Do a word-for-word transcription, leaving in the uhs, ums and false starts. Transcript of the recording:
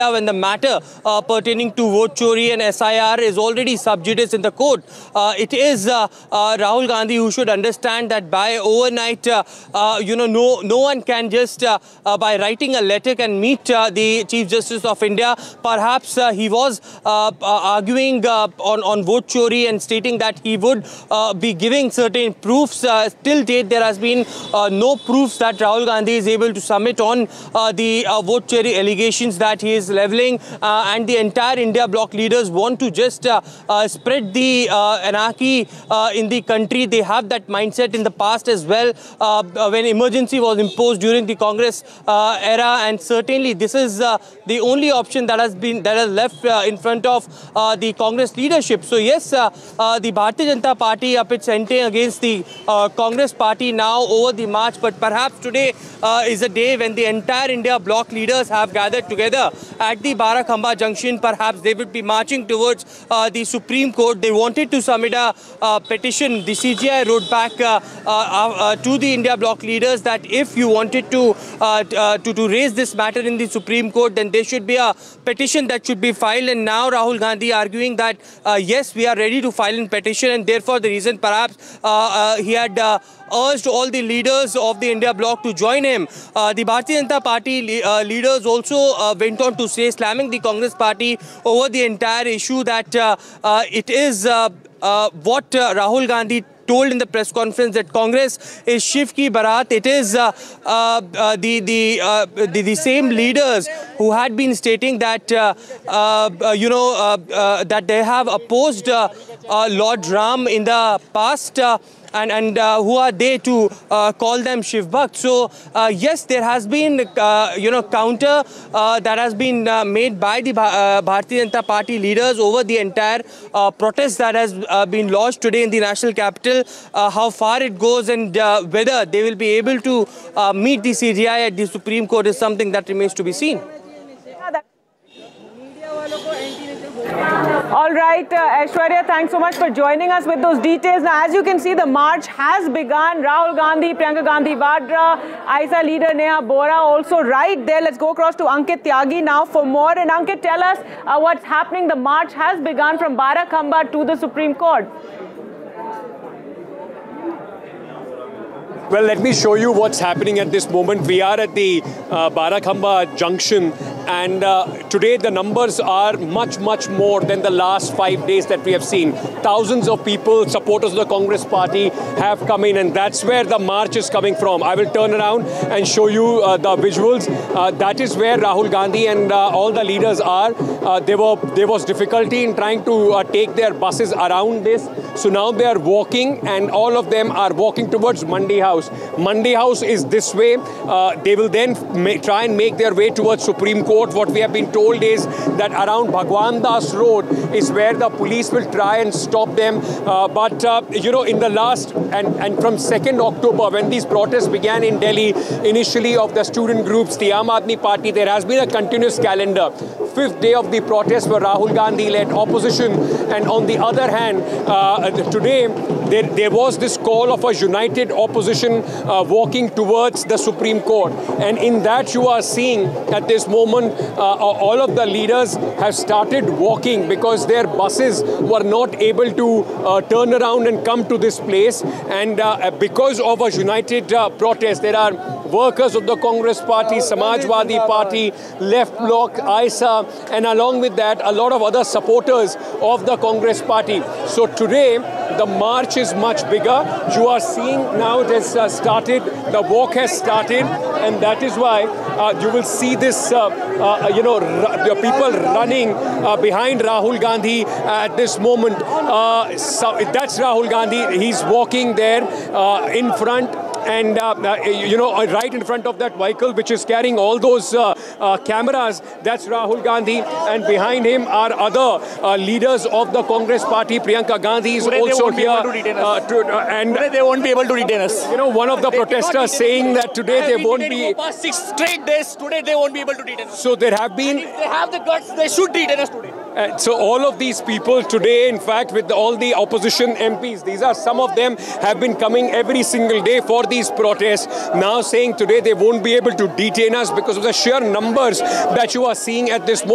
when the matter uh, pertaining to vote chori and S I R is already sub judice in the court. Uh, it is uh, uh, Rahul Gandhi who should understand that by overnight, uh, uh, you know, no no one can just uh, uh, by writing a letter can meet uh, the Chief Justice of India. Perhaps uh, he was uh, uh, arguing uh, on on vote chori and stating that he would uh, be giving certain proofs. Uh, till date, there has been uh, no proofs that Rahul Gandhi is able to submit on uh, the uh, vote chori allegations that he is leveling, uh, and the entire India bloc leaders want to just uh, uh, spread the uh, anarchy uh, in the country. They have that mindset in the past as well, uh, when emergency was imposed during the Congress uh, era, and certainly this is uh, the only option that has been that has left uh, in front of uh, the Congress leadership. So yes, uh, uh, the Bharatiya Janata Party up its ante against the uh, Congress party now over the march, but perhaps today uh, is a day when the entire India bloc leaders have gathered together at the Barakhamba junction. Perhaps they would be marching towards uh, the Supreme Court. They wanted to submit a uh, petition. The C G I wrote back uh, uh, uh, to the India bloc leaders that if you wanted to, uh, uh, to to raise this matter in the Supreme Court, then there should be a petition that should be filed. And now Rahul Gandhi arguing that uh, yes, we are ready to file a petition, and therefore the reason perhaps uh, uh, he had uh, urged all the leaders of the India bloc to join him. Uh, the Bharatiya Janata Party uh, leaders also uh, went on to say, slamming the Congress party over the entire issue, that uh, uh, it is uh, uh, what uh, Rahul Gandhi told in the press conference, that Congress is Shiv ki Barat. It is uh, uh, uh, the the, uh, the the same leaders who had been stating that uh, uh, you know uh, uh, that they have opposed uh, uh, Lord Ram in the past. Uh, And, and uh, who are they to uh, call them Shiv Bhakt? So, uh, yes, there has been, uh, you know, counter uh, that has been uh, made by the uh, Bharatiya Janata Party leaders over the entire uh, protest that has uh, been launched today in the national capital. Uh, how far it goes and uh, whether they will be able to uh, meet the C G I at the Supreme Court is something that remains to be seen. All right, uh, Aishwarya, thanks so much for joining us with those details. Now, as you can see, the march has begun. Rahul Gandhi, Priyanka Gandhi Vadra, I S A leader Neha Bora also right there. Let's go across to Ankit Tyagi now for more. And Ankit, tell us uh, what's happening. The march has begun from Barakhamba to the Supreme Court. Well, let me show you what's happening at this moment. We are at the uh, Barakhamba junction, and uh, today the numbers are much, much more than the last five days that we have seen. Thousands of people, supporters of the Congress party, have come in, and that's where the march is coming from. I will turn around and show you uh, the visuals. Uh, that is where Rahul Gandhi and uh, all the leaders are. Uh, there, were, there was difficulty in trying to uh, take their buses around this. So now they are walking, and all of them are walking towards Mandi House. Mandi House is this way. Uh, they will then try and make their way towards Supreme Court. What we have been told is that around Bhagwan Das Road is where the police will try and stop them. Uh, but, uh, you know, in the last, and, and from second October, when these protests began in Delhi, initially of the student groups, the Aam Aadmi Party, there has been a continuous calendar. Fifth day of the protests were Rahul Gandhi-led opposition. And on the other hand, uh, today, there, there was this call of a united opposition uh, walking towards the Supreme Court. And in that you are seeing at this moment, uh, all of the leaders have started walking because their buses were not able to uh, turn around and come to this place. And uh, because of a united uh, protest, there are workers of the Congress party, Samajwadi Party, Left Bloc, I S A, and along with that, a lot of other supporters of the Congress party. So today, the march is much bigger. You are seeing now it has uh, started, the walk has started, and that is why uh, you will see this, uh, uh, you know, the people running uh, behind Rahul Gandhi at this moment. Uh, so that's Rahul Gandhi. He's walking there uh, in front. And, uh, uh, you know, right in front of that vehicle, which is carrying all those uh, uh, cameras, that's Rahul Gandhi. And behind him are other uh, leaders of the Congress party. Priyanka Gandhi is today also here. To uh, to, uh, and today they won't be able to detain us. You know, one of the they protesters saying that today they won't be... For past six straight days, today they won't be able to detain us. So there have been... And if they have the guts, they should detain us today. Uh, so all of these people today, in fact, with all the opposition M Ps, these are some of them have been coming every single day for these protests, now saying today they won't be able to detain us because of the sheer numbers that you are seeing at this moment.